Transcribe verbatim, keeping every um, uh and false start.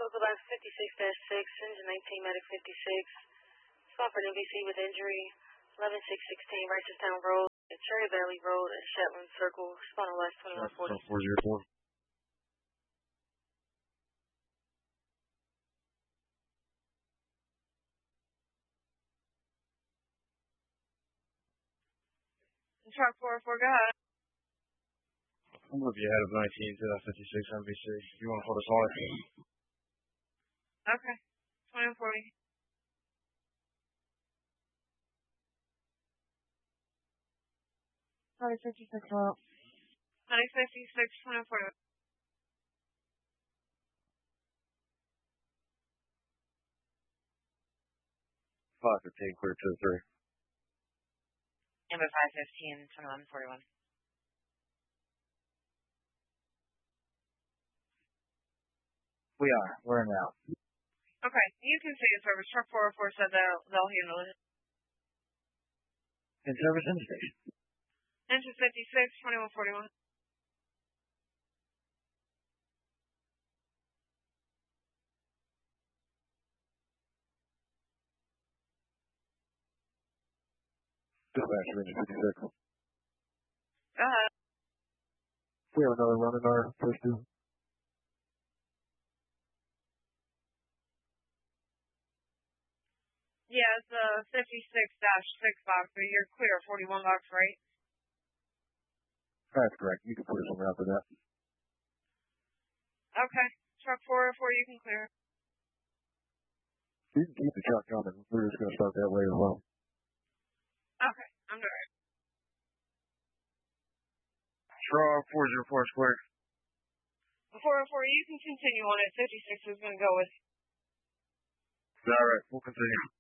Local Line fifty-six dash six, engine nineteen, medic fifty-six. Spot for an N B C with injury, eleven six sixteen, Rightestown Road, Cherry Valley Road, and Shetland Circle. Spot on last twenty-one forty. four zero four. Truck four oh four, go ahead. I'm going to be ahead of nineteen to that fifty-six N B C. You want to hold us on? Okay. twenty-one forty. Sorry, fifty-six, hello. ninety fifty-six, twenty-one forty. five fifteen, clear two three. Number five fifteen, twenty-one forty-one. We are. We're in route. Okay. You can see the service. Truck four oh four said they'll, they'll handle it. In service in station. Engine fifty-six, twenty-one forty-one. Dispatch, engine fifty-six. Go ahead. We have another run in our first two. Yeah, it's a fifty-six dash six box, but you're clear, forty-one box, right? That's correct. You can put us on route for that. Okay. Truck four oh four, you can clear. You can keep the truck coming. We're just going to start that way as well. Okay. I'm good. Truck four zero four square. four oh four, you can continue on it. fifty-six is going to go with. All right. We'll continue.